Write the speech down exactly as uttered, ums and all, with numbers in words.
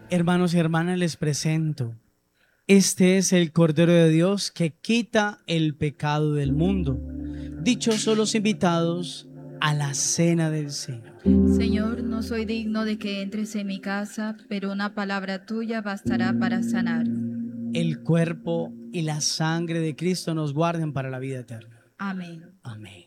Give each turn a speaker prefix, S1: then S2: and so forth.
S1: Hermanos y hermanas, les presento. Este es el Cordero de Dios que quita el pecado del mundo. Dichosos los invitados a la cena del Señor.
S2: Señor, no soy digno de que entres en mi casa, pero una palabra tuya bastará para sanar.
S1: El cuerpo y la sangre de Cristo nos guarden para la vida eterna.
S2: Amén.
S1: Amén.